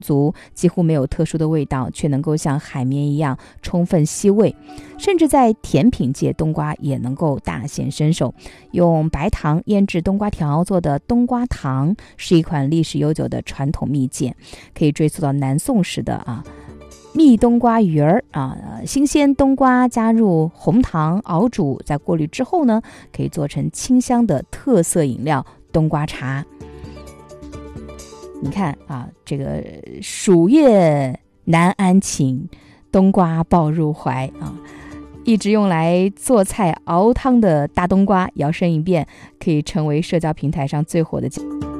足，几乎没有特殊的味道，却能够像海绵一样充分吸味。甚至在甜品界，冬瓜也能够大显身手。用白糖腌制冬瓜条做的冬瓜糖是一款历史悠久的传统蜜饯，可以追溯到南宋时的蜜冬瓜鱼儿新鲜冬瓜加入红糖熬煮，在过滤之后呢，可以做成清香的特色饮料冬瓜茶。你看这个暑夜难安寝，冬瓜抱入怀一直用来做菜熬汤的大冬瓜，摇身一变可以成为社交平台上最火的。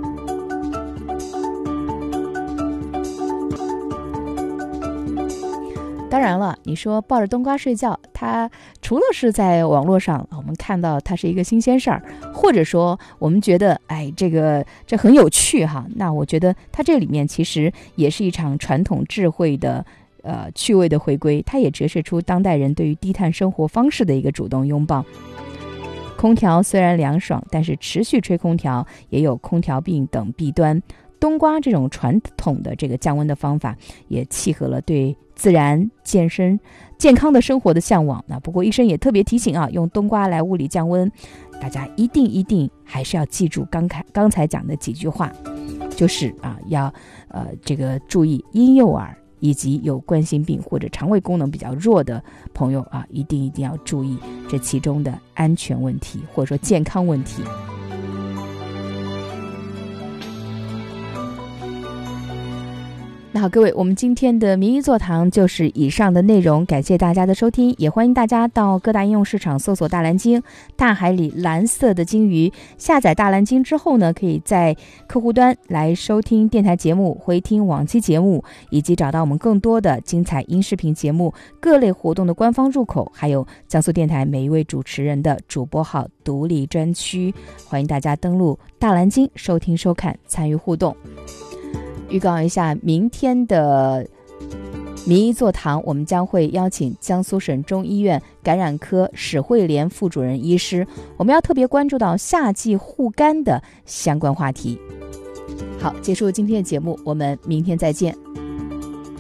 当然了，你说抱着冬瓜睡觉，它除了是在网络上我们看到它是一个新鲜事儿，或者说我们觉得这很有趣那我觉得它这里面其实也是一场传统智慧的趣味的回归，它也折射出当代人对于低碳生活方式的一个主动拥抱。空调虽然凉爽，但是持续吹空调也有空调病等弊端。冬瓜这种传统的这个降温的方法，也契合了对自然、健康的生活的向往。不过医生也特别提醒用冬瓜来物理降温，大家一定还是要记住刚才讲的几句话，就是要这个注意婴幼儿以及有冠心病或者肠胃功能比较弱的朋友一定要注意这其中的安全问题或者说健康问题。那好，各位，我们今天的名医座堂就是以上的内容，感谢大家的收听，也欢迎大家到各大应用市场搜索大蓝鲸，大海里蓝色的鲸鱼，下载大蓝鲸之后呢，可以在客户端来收听电台节目，回听往期节目，以及找到我们更多的精彩音视频节目、各类活动的官方入口，还有江苏电台每一位主持人的主播号独立专区，欢迎大家登录大蓝鲸收听收看，参与互动。预告一下明天的名医座堂，我们将会邀请江苏省中医院感染科史慧莲副主任医师，我们要特别关注到夏季护肝的相关话题。好，结束今天的节目，我们明天再见。